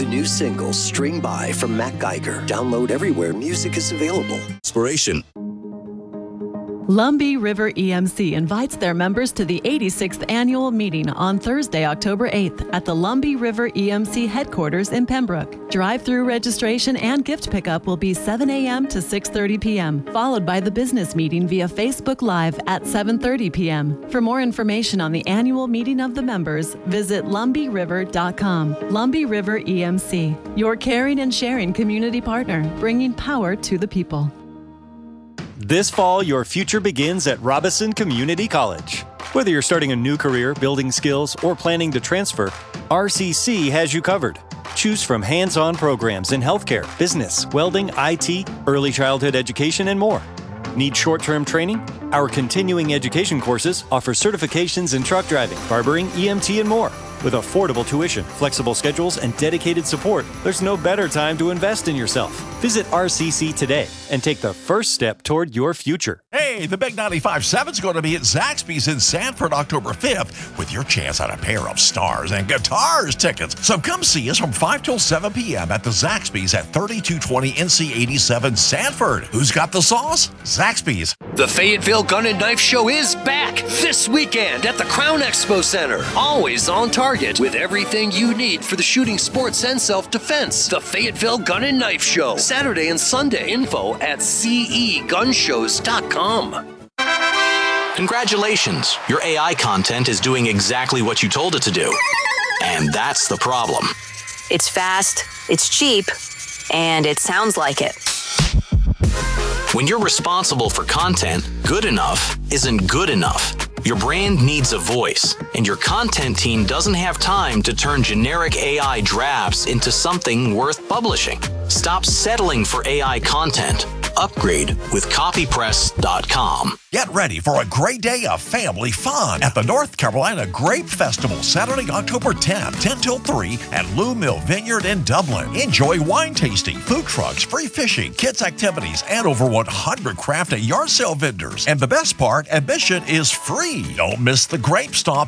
new single, String By, from Matt Geiger. Download everywhere music is available. Inspiration. Lumbee River EMC invites their members to the 86th annual meeting on Thursday, October 8th at the Lumbee River EMC headquarters in Pembroke. Drive-through registration and gift pickup will be 7 a.m. to 6:30 p.m., followed by the business meeting via Facebook Live at 7:30 p.m. For more information on the annual meeting of the members, visit lumbeeriver.com. Lumbee River EMC, your caring and sharing community partner, bringing power to the people. This fall, your future begins at Robison Community College. Whether you're starting a new career, building skills, or planning to transfer, RCC has you covered. Choose from hands-on programs in healthcare, business, welding, IT, early childhood education, and more. Need short-term training? Our continuing education courses offer certifications in truck driving, barbering, EMT, and more. With affordable tuition, flexible schedules, and dedicated support, there's no better time to invest in yourself. Visit RCC today and take the first step toward your future. Hey, the Big 95.7 is going to be at Zaxby's in Sanford October 5th with your chance at a pair of Stars and Guitars tickets. So come see us from 5 till 7 p.m. at the Zaxby's at 3220 NC 87 Sanford. Who's got the sauce? Zaxby's. The Fayetteville Gun and Knife Show is back this weekend at the Crown Expo Center. Always on target with everything you need for the shooting, sports, and self-defense. The Fayetteville Gun and Knife Show, Saturday and Sunday. Info at cegunshows.com. Congratulations, your AI content is doing exactly what you told it to do. And that's the problem. It's fast, it's cheap, and it sounds like it. When you're responsible for content, good enough isn't good enough. Your brand needs a voice, and your content team doesn't have time to turn generic AI drafts into something worth publishing. Stop settling for AI content. Upgrade with copypress.com. Get ready for a great day of family fun at the North Carolina Grape Festival, Saturday, October 10th, 10 till 3 at Lou Mill Vineyard in Dublin. Enjoy wine tasting, food trucks, free fishing, kids activities, and over 100 craft and yard sale vendors. And the best part, admission is free. Don't miss the Grape Stomp